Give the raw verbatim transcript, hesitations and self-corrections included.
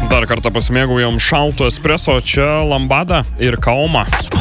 Dar kartą pasimėgaujam šalto espreso, čia lambada ir kaoma.